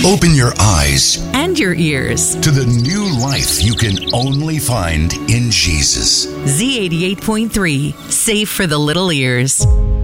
Open your eyes and your ears to the new life you can only find in Jesus. Z88.3, safe for the little ears.